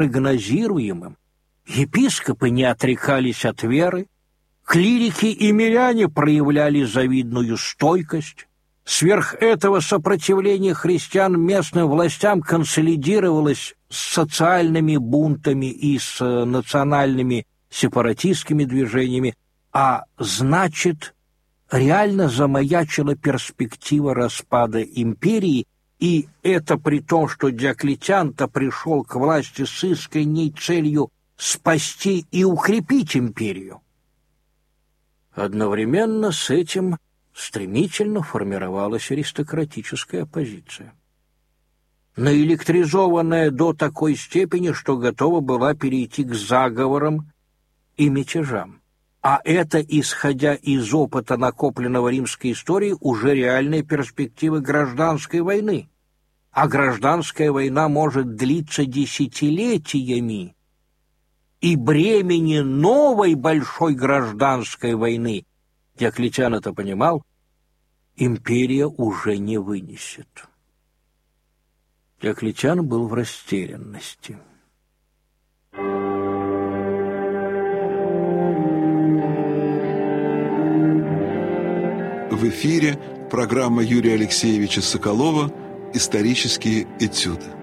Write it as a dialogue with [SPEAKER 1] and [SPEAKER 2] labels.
[SPEAKER 1] прогнозируемым. Епископы не отрекались от веры, клирики и миряне проявляли завидную стойкость. Сверх этого сопротивление христиан местным властям консолидировалось с социальными бунтами и с национальными сепаратистскими движениями, а значит, реально замаячила перспектива распада империи, и это при том, что Диоклетиан-то пришел к власти с искренней целью спасти и укрепить империю. Одновременно с этим стремительно формировалась аристократическая оппозиция, наэлектризованная до такой степени, что готова была перейти к заговорам и мятежам. А это, исходя из опыта, накопленного римской историей, уже реальные перспективы гражданской войны. А гражданская война может длиться десятилетиями, и бремени новой большой гражданской войны, Диоклетиан это понимал, империя уже не вынесет. Диоклетиан был в растерянности.
[SPEAKER 2] В эфире программа Юрия Алексеевича Соколова «Исторические этюды».